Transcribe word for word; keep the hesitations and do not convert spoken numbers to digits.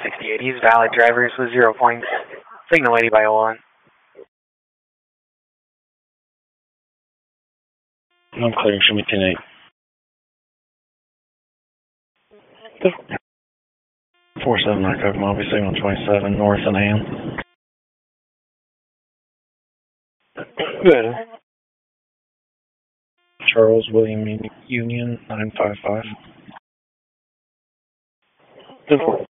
sixty-eight. He's valid drivers with zero points. Signal eighty by one. I'm clear. Show me ten eight. four seven nine Kokomo, I'll be signal twenty-seven, north and A M. Good. Charles William Union, nine five five. Good.